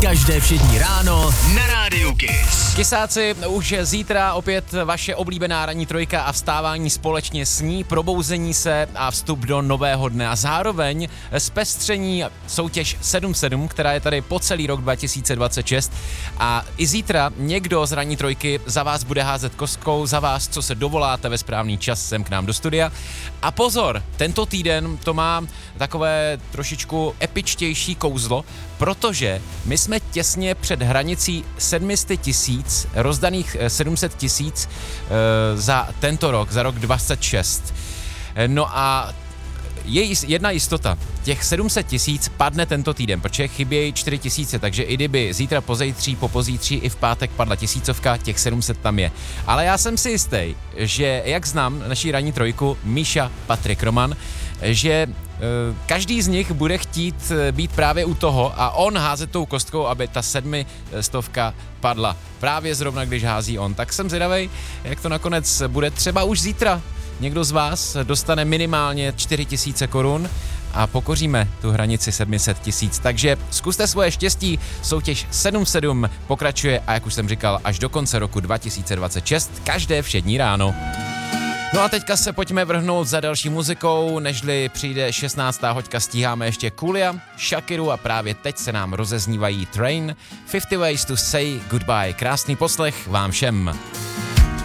Každé všední ráno na Rádiu Kiss. Kisáci, už zítra opět vaše oblíbená ranní trojka a vstávání společně s ní, probouzení se a vstup do nového dne a zároveň zpestření soutěž 7-7, která je tady po celý rok 2026 a i zítra někdo z ranní trojky za vás bude házet kostkou, za vás, co se dovoláte ve správný čas sem k nám do studia. A pozor, tento týden to má takové trošičku epičtější kouzlo, protože my jsme těsně před hranicí 700 000, rozdaných 700 000 za tento rok, za rok 26. No a je jedna jistota, těch 700 000 padne tento týden, protože chybějí 4 000, takže i kdyby zítra, pozítří, popozítří i v pátek padla 1000, těch 700 tam je. Ale já jsem si jistý, že jak znám naší ranní trojku Míša, Patrik, Roman, že každý z nich bude chtít být právě u toho a on házet tou kostkou, aby ta 700 padla. Právě zrovna, když hází on. Tak jsem zvědavej, jak to nakonec bude. Třeba už zítra někdo z vás dostane minimálně 4 000 korun a pokoříme tu hranici 700 000. Takže zkuste svoje štěstí, soutěž 7-7 pokračuje a jak už jsem říkal, až do konce roku 2026, každé všední ráno. No a teďka se pojďme vrhnout za další muzikou, nežli přijde 16. hoďka, stíháme ještě Coolio, Shakiru a právě teď se nám rozeznívají Train, 50 Ways to Say Goodbye. Krásný poslech vám všem.